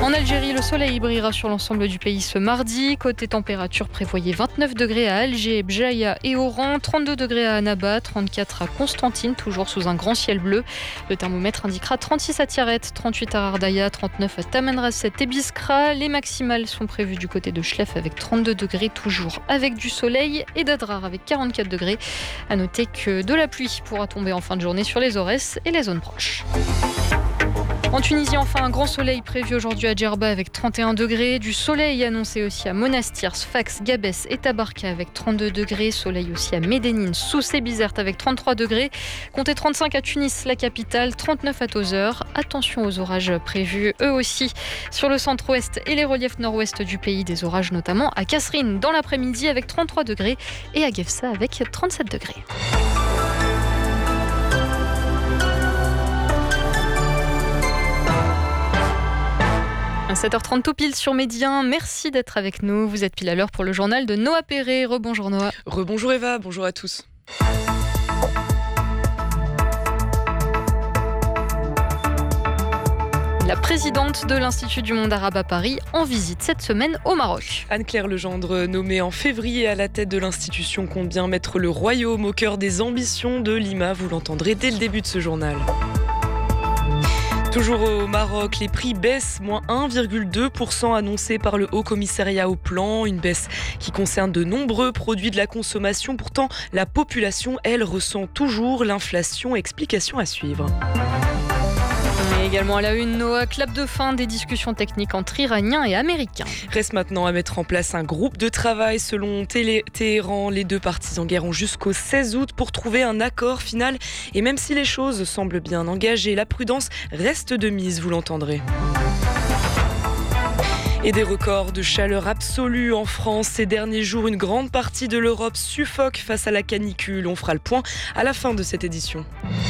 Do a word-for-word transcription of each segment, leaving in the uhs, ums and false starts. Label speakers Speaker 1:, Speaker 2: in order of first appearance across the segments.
Speaker 1: En Algérie, le soleil brillera sur l'ensemble du pays ce mardi. Côté température, prévoyez vingt-neuf degrés à Alger, Bjaïa et Oran, trente-deux degrés à Annaba, trente-quatre à Constantine, toujours sous un grand ciel bleu. Le thermomètre indiquera trente-six à Tiaret, trente-huit à Ardaya, trente-neuf à Tamanrasset et Biskra. Les maximales sont prévues du côté de Chlef avec trente-deux degrés, toujours avec du soleil, et d'Adrar avec quarante-quatre degrés. À noter que de la pluie pourra tomber en fin de journée sur les Aurès et les zones proches. En Tunisie, enfin, un grand soleil prévu aujourd'hui à Djerba avec trente et un degrés. Du soleil annoncé aussi à Monastir, Sfax, Gabès et Tabarka avec trente-deux degrés. Soleil aussi à Médénine, Sousse et Bizerte avec trente-trois degrés. Comptez trente-cinq à Tunis, la capitale, trente-neuf à Tozeur. Attention aux orages prévus eux aussi sur le centre-ouest et les reliefs nord-ouest du pays. Des orages notamment à Kasserine dans l'après-midi avec trente-trois degrés et à Gefsa avec trente-sept degrés. sept heures trente tout pile sur Médien. Merci d'être avec nous. Vous êtes pile à l'heure pour le journal de Noah Perret. Rebonjour Noah.
Speaker 2: Rebonjour Eva, bonjour à tous.
Speaker 1: La présidente de l'Institut du monde arabe à Paris en visite cette semaine au Maroc.
Speaker 2: Anne-Claire Legendre, nommée en février à la tête de l'institution, compte bien mettre le royaume au cœur des ambitions de Lima. Vous l'entendrez dès le début de ce journal. Toujours au Maroc, les prix baissent, moins un virgule deux pour cent annoncés par le Haut Commissariat au Plan. Une baisse qui concerne de nombreux produits de la consommation. Pourtant, la population, elle, ressent toujours l'inflation. Explication à suivre.
Speaker 1: Et également à la une, Noah, clap de fin des discussions techniques entre Iraniens et Américains.
Speaker 2: Reste maintenant à mettre en place un groupe de travail. Selon Télé- Téhéran, les deux parties en guerre ont jusqu'au seize août pour trouver un accord final. Et même si les choses semblent bien engagées, la prudence reste de mise, vous l'entendrez. Et des records de chaleur absolue en France. Ces derniers jours, une grande partie de l'Europe suffoque face à la canicule. On fera le point à la fin de cette édition.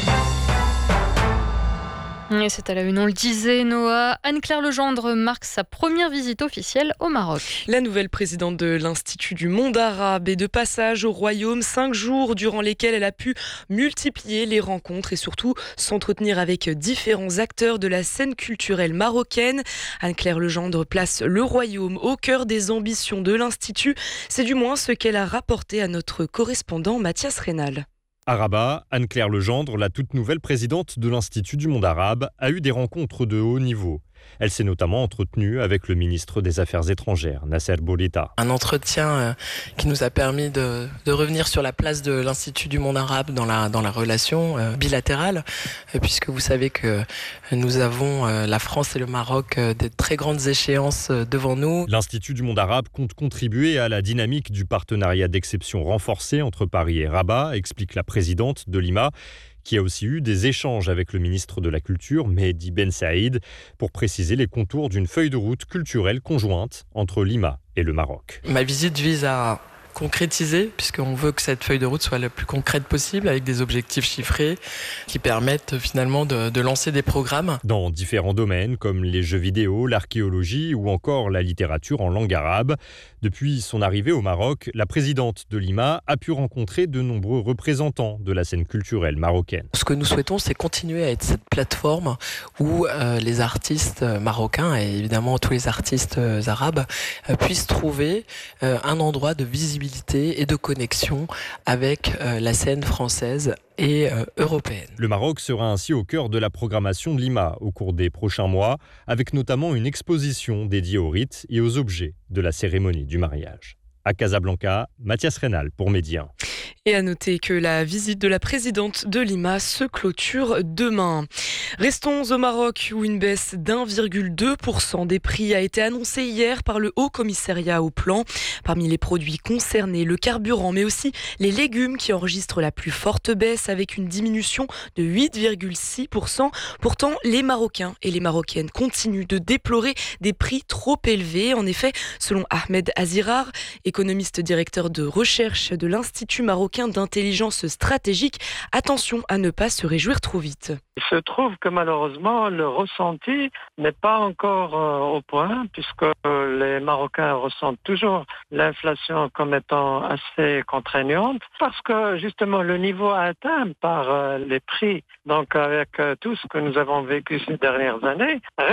Speaker 1: Et c'est à la une, on le disait, Noah. Anne-Claire Legendre marque sa première visite officielle au Maroc.
Speaker 2: La nouvelle présidente de l'Institut du monde arabe est de passage au royaume. Cinq jours durant lesquels elle a pu multiplier les rencontres et surtout s'entretenir avec différents acteurs de la scène culturelle marocaine. Anne-Claire Legendre place le royaume au cœur des ambitions de l'Institut. C'est du moins ce qu'elle a rapporté à notre correspondant Mathias Rénal.
Speaker 3: À Rabat, Anne-Claire Legendre, la toute nouvelle présidente de l'Institut du monde arabe, a eu des rencontres de haut niveau. Elle s'est notamment entretenue avec le ministre des Affaires étrangères, Nasser Bourita.
Speaker 4: Un entretien euh, qui nous a permis de, de revenir sur la place de l'Institut du monde arabe dans la, dans la relation euh, bilatérale, euh, puisque vous savez que nous avons, euh, la France et le Maroc, euh, des très grandes échéances euh, devant nous.
Speaker 3: L'Institut du monde arabe compte contribuer à la dynamique du partenariat d'exception renforcé entre Paris et Rabat, explique la présidente de Lima, qui a aussi eu des échanges avec le ministre de la Culture, Mehdi Ben Saïd, pour préciser les contours d'une feuille de route culturelle conjointe entre Lima et le Maroc.
Speaker 4: Ma visite vise à concrétiser, puisqu'on veut que cette feuille de route soit la plus concrète possible, avec des objectifs chiffrés qui permettent finalement de, de lancer des programmes.
Speaker 3: Dans différents domaines comme les jeux vidéo, l'archéologie ou encore la littérature en langue arabe. Depuis son arrivée au Maroc, la présidente de Lima a pu rencontrer de nombreux représentants de la scène culturelle marocaine.
Speaker 4: Ce que nous souhaitons, c'est continuer à être cette plateforme où euh, les artistes marocains et évidemment tous les artistes euh, arabes euh, puissent trouver euh, un endroit de visibilité et de connexion avec euh, la scène française et euh, européenne.
Speaker 3: Le Maroc sera ainsi au cœur de la programmation de Lima au cours des prochains mois, avec notamment une exposition dédiée aux rites et aux objets de la cérémonie du mariage. À Casablanca, Mathias Rénal pour Médien.
Speaker 2: Et à noter que la visite de la présidente de Lima se clôture demain. Restons au Maroc où une baisse d'un virgule deux pour cent des prix a été annoncée hier par le Haut Commissariat au Plan. Parmi les produits concernés, le carburant, mais aussi les légumes qui enregistrent la plus forte baisse avec une diminution de huit virgule six pour cent. Pourtant, les Marocains et les Marocaines continuent de déplorer des prix trop élevés. En effet, selon Ahmed Azirar, économiste directeur de recherche de l'Institut marocain d'intelligence stratégique, attention à ne pas se réjouir trop vite.
Speaker 5: Il se trouve que malheureusement, le ressenti n'est pas encore euh, au point, puisque euh, les Marocains ressentent toujours l'inflation comme étant assez contraignante, parce que justement le niveau atteint par euh, les prix, donc avec euh, tout ce que nous avons vécu ces dernières années,